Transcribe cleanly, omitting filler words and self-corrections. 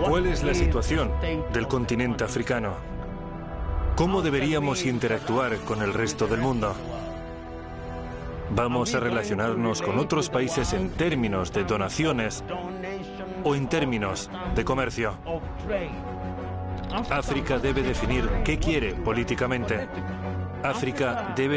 ¿Cuál es la situación del continente africano? ¿Cómo deberíamos interactuar con el resto del mundo? ¿Vamos a relacionarnos con otros países en términos de donaciones o en términos de comercio? África debe definir qué quiere políticamente. África debe